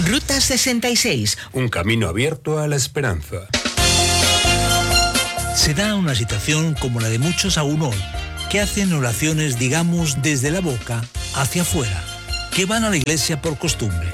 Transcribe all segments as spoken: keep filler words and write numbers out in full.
Ruta sesenta y seis. Un camino abierto a la esperanza. Se da una situación como la de muchos aún hoy, que hacen oraciones, digamos, desde la boca hacia afuera, que van a la iglesia por costumbre.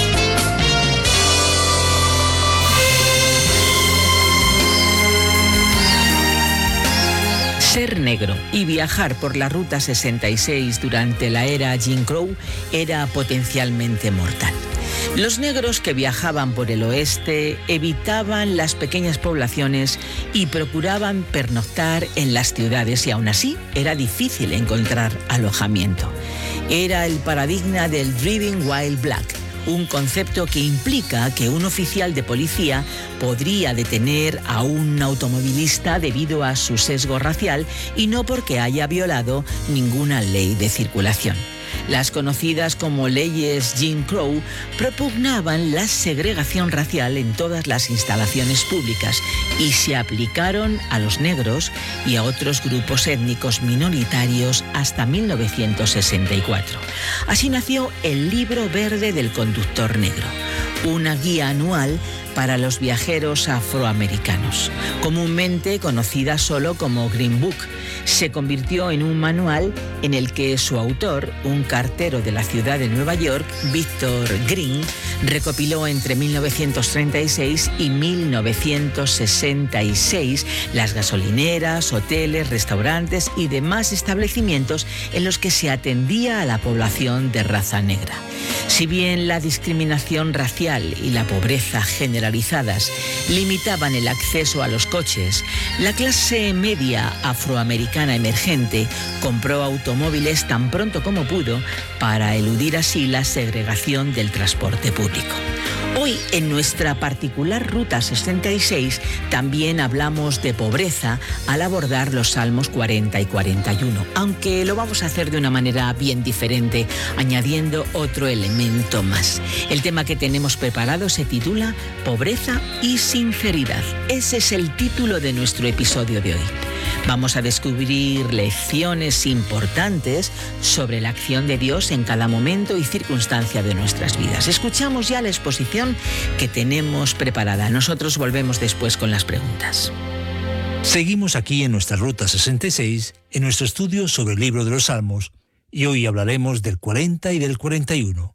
Ser negro y viajar por la Ruta sesenta y seis durante la era Jim Crow era potencialmente mortal. Los negros que viajaban por el oeste evitaban las pequeñas poblaciones y procuraban pernoctar en las ciudades, y aún así era difícil encontrar alojamiento. Era el paradigma del Driving While Black, un concepto que implica que un oficial de policía podría detener a un automovilista debido a su sesgo racial y no porque haya violado ninguna ley de circulación. Las conocidas como leyes Jim Crow propugnaban la segregación racial en todas las instalaciones públicas y se aplicaron a los negros y a otros grupos étnicos minoritarios hasta mil novecientos sesenta y cuatro. Así nació el Libro Verde del Conductor Negro, una guía anual para los viajeros afroamericanos, comúnmente conocida solo como Green Book. Se convirtió en un manual en el que su autor, un cartero de la ciudad de Nueva York, Victor Green, recopiló entre mil novecientos treinta y seis y mil novecientos sesenta y seis las gasolineras, hoteles, restaurantes y demás establecimientos en los que se atendía a la población de raza negra. Si bien la discriminación racial y la pobreza generalizadas limitaban el acceso a los coches, la clase media afroamericana emergente compró automóviles tan pronto como pudo para eludir así la segregación del transporte público. Hoy, en nuestra particular Ruta sesenta y seis, también hablamos de pobreza al abordar los Salmos cuarenta y cuarenta y uno, aunque lo vamos a hacer de una manera bien diferente, añadiendo otro elemento más. El tema que tenemos preparado se titula Pobreza y Sinceridad. Ese es el título de nuestro episodio de hoy. Vamos a descubrir lecciones importantes sobre la acción de Dios en cada momento y circunstancia de nuestras vidas. Escuchamos ya la exposición que tenemos preparada. Nosotros volvemos después con las preguntas. Seguimos aquí en nuestra Ruta sesenta y seis, en nuestro estudio sobre el libro de los Salmos, y hoy hablaremos del cuarenta y del cuarenta y uno,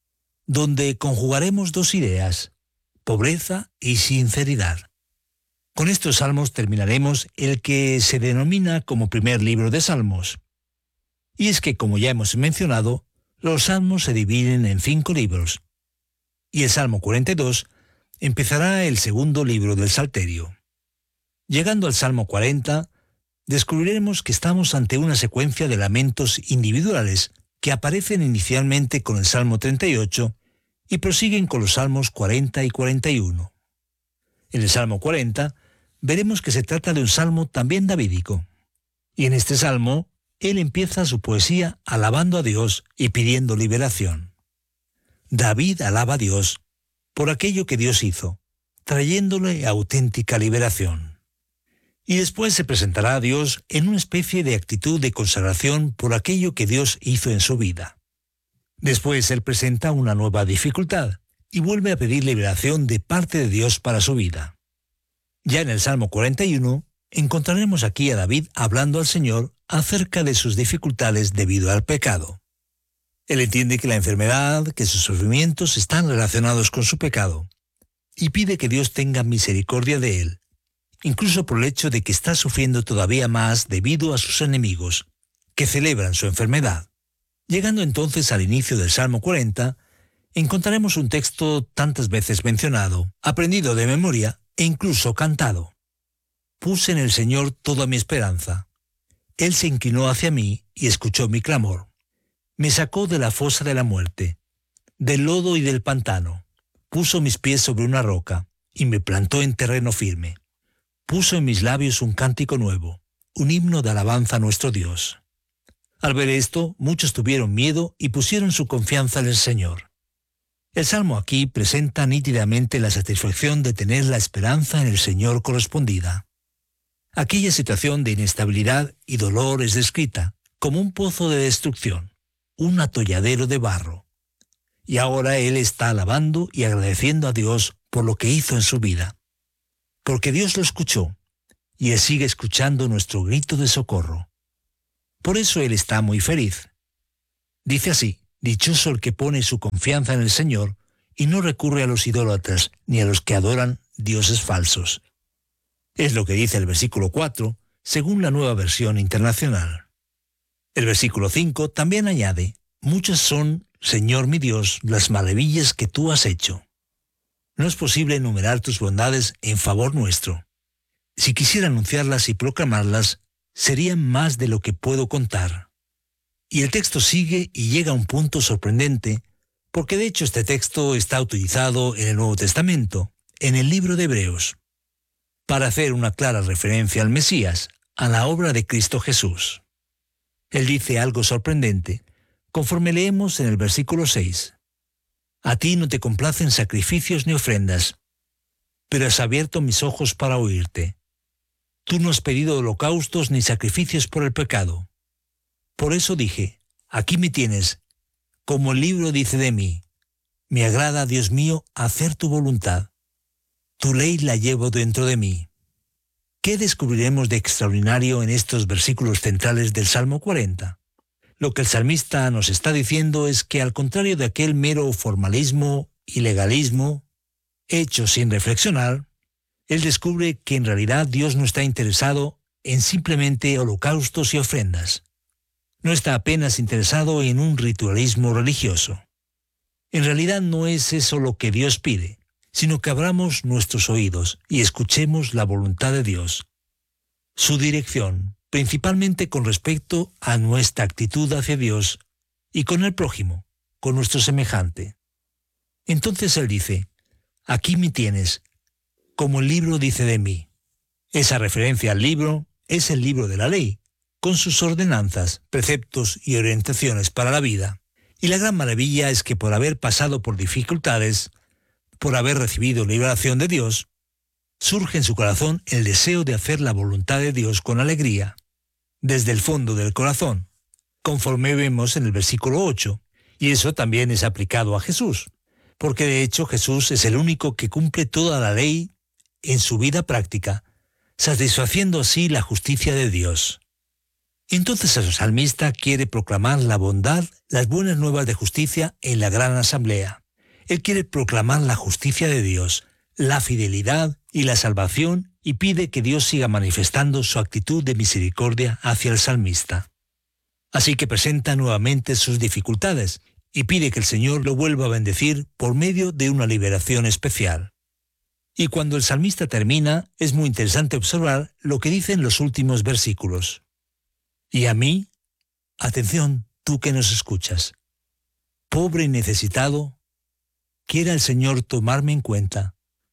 donde conjugaremos dos ideas, pobreza y sinceridad. Con estos salmos terminaremos el que se denomina como primer libro de Salmos. Y es que, como ya hemos mencionado, los salmos se dividen en cinco libros. Y el Salmo cuarenta y dos empezará el segundo libro del Salterio. Llegando al Salmo cuarenta, descubriremos que estamos ante una secuencia de lamentos individuales que aparecen inicialmente con el Salmo treinta y ocho y prosiguen con los Salmos cuarenta y cuarenta y uno. En el Salmo cuarenta veremos que se trata de un salmo también davídico. Y en este salmo, él empieza su poesía alabando a Dios y pidiendo liberación. David alaba a Dios por aquello que Dios hizo, trayéndole auténtica liberación. Y después se presentará a Dios en una especie de actitud de consagración por aquello que Dios hizo en su vida. Después él presenta una nueva dificultad y vuelve a pedir liberación de parte de Dios para su vida. Ya en el Salmo cuarenta y uno encontraremos aquí a David hablando al Señor acerca de sus dificultades debido al pecado. Él entiende que la enfermedad, que sus sufrimientos están relacionados con su pecado, y pide que Dios tenga misericordia de él, incluso por el hecho de que está sufriendo todavía más debido a sus enemigos, que celebran su enfermedad. Llegando entonces al inicio del Salmo cuarenta, encontraremos un texto tantas veces mencionado, aprendido de memoria e incluso cantado. Puse en el Señor toda mi esperanza. Él se inclinó hacia mí y escuchó mi clamor. Me sacó de la fosa de la muerte, del lodo y del pantano. Puso mis pies sobre una roca y me plantó en terreno firme. Puso en mis labios un cántico nuevo, un himno de alabanza a nuestro Dios. Al ver esto, muchos tuvieron miedo y pusieron su confianza en el Señor. El Salmo aquí presenta nítidamente la satisfacción de tener la esperanza en el Señor correspondida. Aquella situación de inestabilidad y dolor es descrita como un pozo de destrucción, un atolladero de barro. y ahora él está alabando y agradeciendo a Dios por lo que hizo en su vida. Porque Dios lo escuchó, y él sigue escuchando nuestro grito de socorro. Por eso él está muy feliz. Dice así: dichoso el que pone su confianza en el Señor y no recurre a los idólatras ni a los que adoran dioses falsos. Es lo que dice el versículo cuatro, según la Nueva Versión Internacional. El versículo cinco también añade: muchas son, Señor mi Dios, las maravillas que tú has hecho. No es posible enumerar tus bondades en favor nuestro. Si quisiera anunciarlas y proclamarlas, serían más de lo que puedo contar. Y el texto sigue y llega a un punto sorprendente, porque de hecho este texto está utilizado en el Nuevo Testamento, en el libro de Hebreos, para hacer una clara referencia al Mesías, a la obra de Cristo Jesús. Él dice algo sorprendente, conforme leemos en el versículo seis. A ti no te complacen sacrificios ni ofrendas, pero has abierto mis ojos para oírte. Tú no has pedido holocaustos ni sacrificios por el pecado. Por eso dije, aquí me tienes, como el libro dice de mí. Me agrada, Dios mío, hacer tu voluntad. Tu ley la llevo dentro de mí. ¿Qué descubriremos de extraordinario en estos versículos centrales del Salmo cuarenta? Lo que el salmista nos está diciendo es que, al contrario de aquel mero formalismo y legalismo, hecho sin reflexionar, él descubre que en realidad Dios no está interesado en simplemente holocaustos y ofrendas. No está apenas interesado en un ritualismo religioso. En realidad no es eso lo que Dios pide, sino que abramos nuestros oídos y escuchemos la voluntad de Dios, su dirección, principalmente con respecto a nuestra actitud hacia Dios y con el prójimo, con nuestro semejante. Entonces él dice, aquí me tienes, como el libro dice de mí. Esa referencia al libro es el libro de la ley, con sus ordenanzas, preceptos y orientaciones para la vida. Y la gran maravilla es que por haber pasado por dificultades, por haber recibido liberación de Dios, surge en su corazón el deseo de hacer la voluntad de Dios con alegría, desde el fondo del corazón, conforme vemos en el versículo ocho, y eso también es aplicado a Jesús, porque de hecho Jesús es el único que cumple toda la ley en su vida práctica, satisfaciendo así la justicia de Dios. Entonces el salmista quiere proclamar la bondad, las buenas nuevas de justicia en la gran asamblea. Él quiere proclamar la justicia de Dios, la fidelidad y la salvación, y pide que Dios siga manifestando su actitud de misericordia hacia el salmista. Así que presenta nuevamente sus dificultades y pide que el Señor lo vuelva a bendecir por medio de una liberación especial. Y cuando el salmista termina, es muy interesante observar lo que dicen los últimos versículos. Y a mí, atención, tú que nos escuchas, pobre y necesitado, quiera el Señor tomarme en cuenta.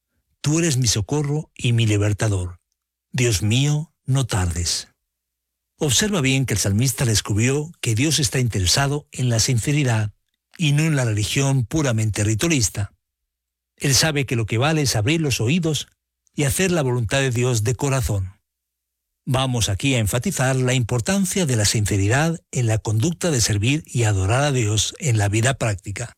Tú eres mi socorro y mi libertador. Dios mío, no tardes. Observa bien que el salmista descubrió que Dios está interesado en la sinceridad y no en la religión puramente ritualista. Él sabe que lo que vale es abrir los oídos y hacer la voluntad de Dios de corazón. Vamos aquí a enfatizar la importancia de la sinceridad en la conducta de servir y adorar a Dios en la vida práctica.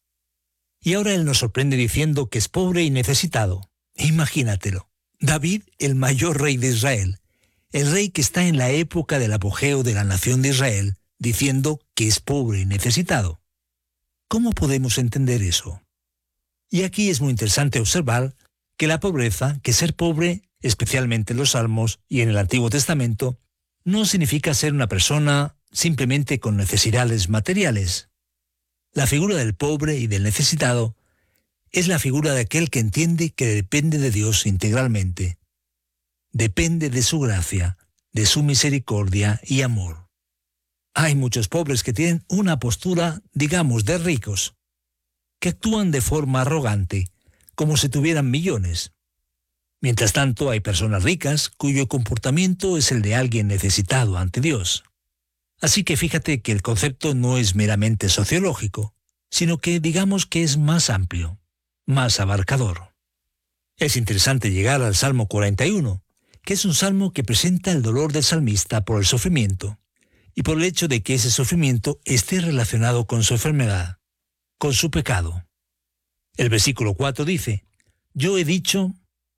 Y ahora él nos sorprende diciendo que es pobre y necesitado. Imagínatelo, David, el mayor rey de Israel, el rey que está en la época del apogeo de la nación de Israel, diciendo que es pobre y necesitado. ¿Cómo podemos entender eso? Y aquí es muy interesante observar que la pobreza, que ser pobre, especialmente en los Salmos y en el Antiguo Testamento, no significa ser una persona simplemente con necesidades materiales. La figura del pobre y del necesitado es la figura de aquel que entiende que depende de Dios integralmente. Depende de su gracia, de su misericordia y amor. Hay muchos pobres que tienen una postura, digamos, de ricos, que actúan de forma arrogante, como si tuvieran millones. Mientras tanto, hay personas ricas cuyo comportamiento es el de alguien necesitado ante Dios. Así que fíjate que el concepto no es meramente sociológico, sino que digamos que es más amplio, más abarcador. Es interesante llegar al Salmo cuarenta y uno, que es un salmo que presenta el dolor del salmista por el sufrimiento, y por el hecho de que ese sufrimiento esté relacionado con su enfermedad. con su pecado. El versículo cuatro dice, yo he dicho,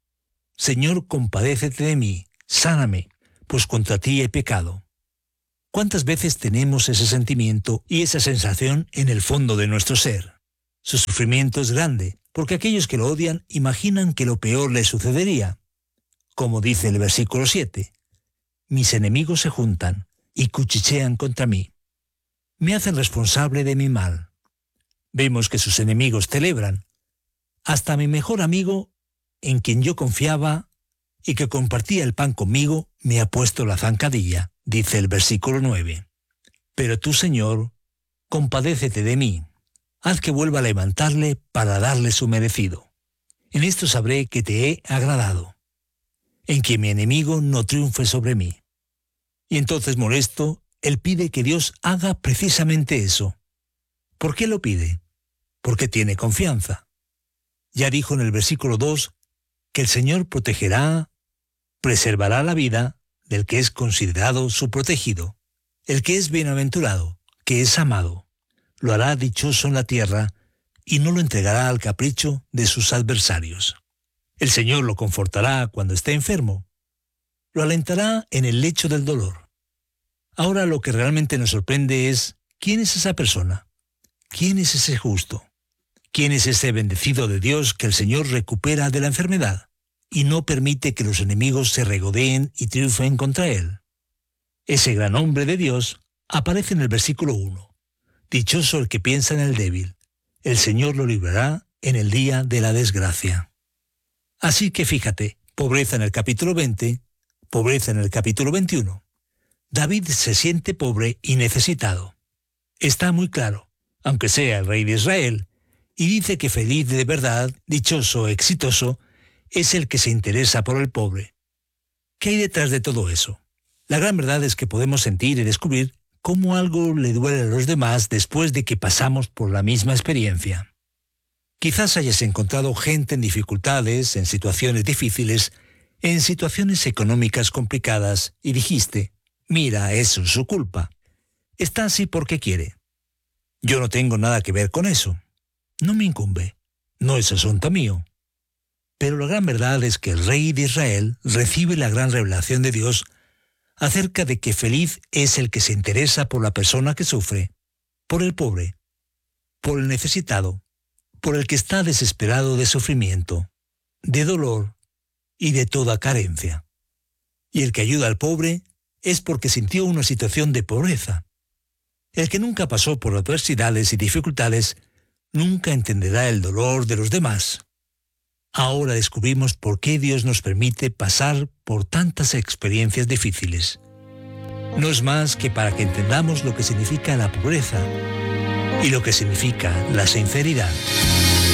Señor, compadécete de mí, sáname, pues contra ti he pecado. ¿Cuántas veces tenemos ese sentimiento y esa sensación en el fondo de nuestro ser? Su sufrimiento es grande, porque aquellos que lo odian imaginan que lo peor les sucedería. Como dice el versículo siete, mis enemigos se juntan y cuchichean contra mí. Me hacen responsable de mi mal. Vemos que sus enemigos celebran. Hasta mi mejor amigo, en quien yo confiaba y que compartía el pan conmigo, me ha puesto la zancadilla, dice el versículo nueve. Pero tú, Señor, compadécete de mí. Haz que vuelva a levantarle para darle su merecido. En esto sabré que te he agradado, en que mi enemigo no triunfe sobre mí. Y entonces, molesto, él pide que Dios haga precisamente eso. ¿Por qué lo pide? Porque tiene confianza. Ya dijo en el versículo dos que el Señor protegerá, preservará la vida del que es considerado su protegido, el que es bienaventurado, que es amado. Lo hará dichoso en la tierra y no lo entregará al capricho de sus adversarios. El Señor lo confortará cuando esté enfermo. Lo alentará en el lecho del dolor. Ahora lo que realmente nos sorprende es, ¿quién es esa persona? ¿Quién es ese justo? ¿Quién es ese bendecido de Dios que el Señor recupera de la enfermedad y no permite que los enemigos se regodeen y triunfen contra él? Ese gran hombre de Dios aparece en el versículo uno. Dichoso el que piensa en el débil. El Señor lo librará en el día de la desgracia. Así que fíjate, pobreza en el capítulo veinte, pobreza en el capítulo veintiuno. David se siente pobre y necesitado. Está muy claro, aunque sea el rey de Israel, y dice que feliz de verdad, dichoso, exitoso, es el que se interesa por el pobre. ¿Qué hay detrás de todo eso? La gran verdad es que podemos sentir y descubrir cómo algo le duele a los demás después de que pasamos por la misma experiencia. Quizás hayas encontrado gente en dificultades, en situaciones difíciles, en situaciones económicas complicadas, y dijiste, mira, eso es su culpa. Está así porque quiere. Yo no tengo nada que ver con eso. No me incumbe. No es asunto mío. Pero la gran verdad es que el rey de Israel recibe la gran revelación de Dios acerca de que feliz es el que se interesa por la persona que sufre, por el pobre, por el necesitado, por el que está desesperado de sufrimiento, de dolor y de toda carencia. Y el que ayuda al pobre es porque sintió una situación de pobreza. El que nunca pasó por adversidades y dificultades nunca entenderá el dolor de los demás. Ahora descubrimos por qué Dios nos permite pasar por tantas experiencias difíciles. No es más que para que entendamos lo que significa la pobreza y lo que significa la sinceridad.